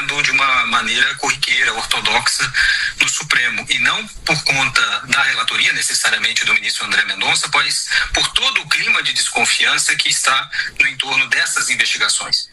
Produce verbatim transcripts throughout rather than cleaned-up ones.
ocorrendo de uma maneira corriqueira, ortodoxa no Supremo, e não por conta da relatoria necessariamente do ministro André Mendonça, pois por todo o clima de desconfiança que está no entorno dessas investigações.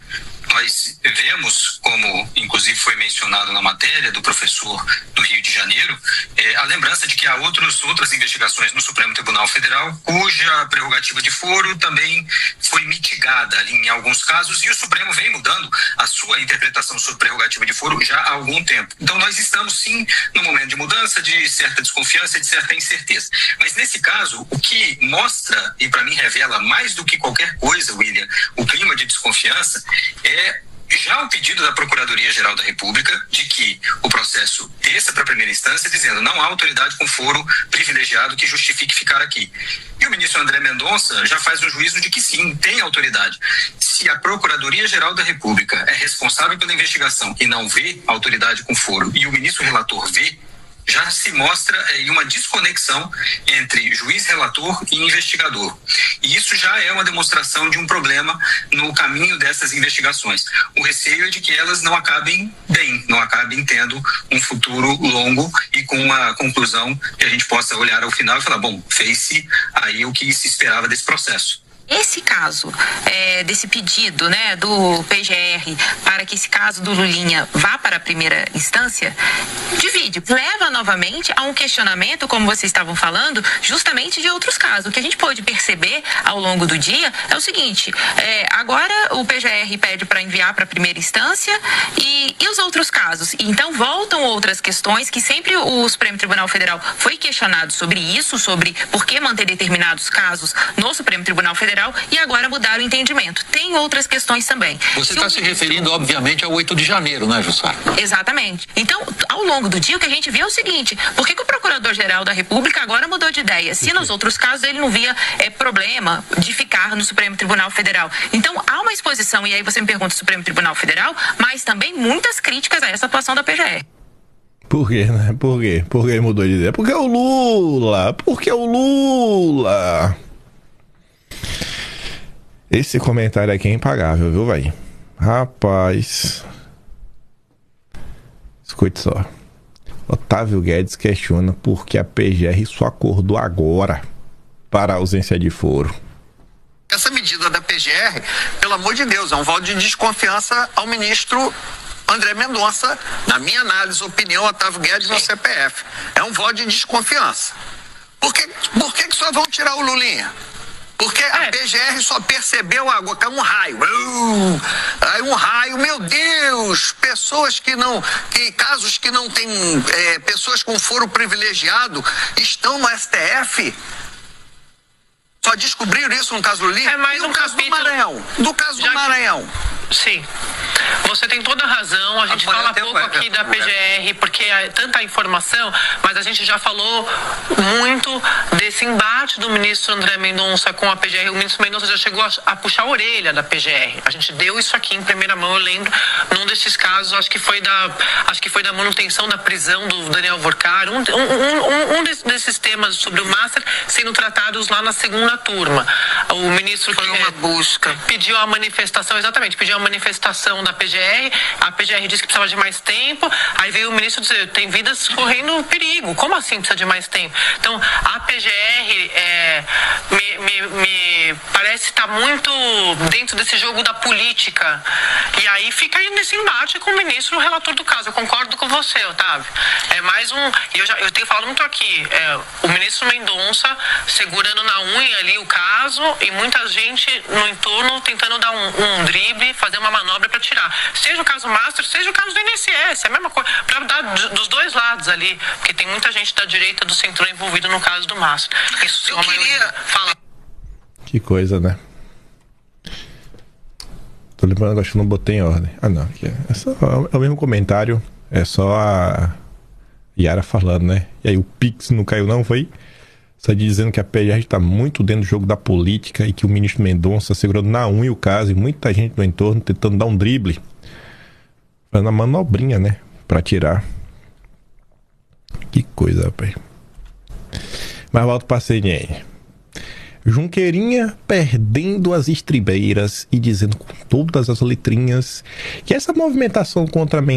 Nós vemos, como inclusive foi mencionado na matéria do professor do Rio de Janeiro, é, a lembrança de que há outros, outras investigações no Supremo Tribunal Federal cuja prerrogativa de foro também foi mitigada ali em alguns casos, e o Supremo vem mudando a sua interpretação sobre prerrogativa de foro já há algum tempo. Então nós estamos sim no momento de mudança, de certa desconfiança, de certa incerteza. Mas nesse caso, o que mostra e para mim revela mais do que qualquer coisa, William, o clima de desconfiança é já o pedido da Procuradoria-Geral da República de que o processo desça para a primeira instância, dizendo não há autoridade com foro privilegiado que justifique ficar aqui. E o ministro André Mendonça já faz um juízo de que sim, tem autoridade. Se a Procuradoria-Geral da República é responsável pela investigação e não vê autoridade com foro, e o ministro relator vê, já se mostra aí uma desconexão entre juiz relator e investigador. E isso já é uma demonstração de um problema no caminho dessas investigações. O receio é de que elas não acabem bem, não acabem tendo um futuro longo e com uma conclusão que a gente possa olhar ao final e falar, bom, fez-se aí o que se esperava desse processo. Esse caso, é, desse pedido, né, do P G R para que esse caso do Lulinha vá para a primeira instância, divide, leva novamente a um questionamento, como vocês estavam falando, justamente de outros casos. O que a gente pode perceber ao longo do dia é o seguinte, é, agora o P G R pede para enviar para a primeira instância e, e os outros casos? Então voltam outras questões que sempre o Supremo Tribunal Federal foi questionado sobre isso, sobre por que manter determinados casos no Supremo Tribunal Federal, e agora mudaram o entendimento. Tem outras questões também. Você está se, se referindo, obviamente, ao oito de janeiro, né, Jussara? Exatamente. Então, ao longo do dia, o que a gente vê é o seguinte, por que, que o Procurador-Geral da República agora mudou de ideia? Se nos outros casos ele não via é, problema de ficar no Supremo Tribunal Federal. Então, há uma exposição, e aí você me pergunta Supremo Tribunal Federal, mas também muitas críticas a essa atuação da P G R. Por quê, né? Por quê? Por que mudou de ideia? Porque é o Lula! Porque é o Lula! Esse comentário aqui é impagável, viu, vai? Rapaz. Escute só. Otávio Guedes questiona por que a P G R só acordou agora para a ausência de foro. Essa medida da P G R, pelo amor de Deus, é um voto de desconfiança ao ministro André Mendonça, na minha análise, opinião, Otávio Guedes no C P F. É um voto de desconfiança. Por que, por que, que só vão tirar o Lulinha? Porque a P G R só percebeu agora, caiu um raio. Uh, aí um raio, meu Deus! Pessoas que não, que, casos que não têm, é, pessoas com foro privilegiado estão no S T F. Só descobriram isso no caso do Lulinha? É mais e no um caso capítulo... do Maranhão. Do caso Já do Maranhão. Que... Sim. Você tem toda a razão, a gente a fala pouco aqui da P G R porque é tanta informação, mas a gente já falou muito desse embate do ministro André Mendonça com a P G R. O ministro Mendonça já chegou a, a puxar a orelha da P G R. A gente deu isso aqui em primeira mão, eu lembro, num desses casos, acho que foi da, acho que foi da manutenção da prisão do Daniel Vorcar, um, um, um, um desses temas sobre o Master sendo tratados lá na segunda turma. O ministro foi que, uma busca. pediu a manifestação, exatamente, pediu a manifestação da P G R, a P G R disse que precisava de mais tempo, aí veio o ministro dizer, tem vidas correndo perigo, como assim precisa de mais tempo? Então, a P G R é, me, me, me parece estar muito dentro desse jogo da política, e aí fica aí nesse embate com o ministro, o relator do caso. Eu concordo com você, Otávio. É mais um, e eu, já, eu tenho falado muito aqui, é, o ministro Mendonça segurando na unha ali o caso, e muita gente no entorno tentando dar um, um drible, fazer uma manobra para tirar. Seja o caso Master, seja o caso do I N S S, é a mesma coisa, para dar dos dois lados ali, porque tem muita gente da direita do centro envolvido no caso do Master. Isso, eu queria falar. Que coisa, né? Tô lembrando, acho que eu não botei em ordem. Ah, não, aqui é, é, só, é o mesmo comentário, é só a Yara falando, né? E aí o Pix não caiu não, foi? Só dizendo que a P G R está muito dentro do jogo da política e que o ministro Mendonça segurando na unha o caso e muita gente no entorno tentando dar um drible, fazendo uma manobrinha, né? Pra tirar. Que coisa, rapaz. Mas volto pra C N N. Junqueirinha perdendo as estribeiras e dizendo com todas as letrinhas que essa movimentação contra a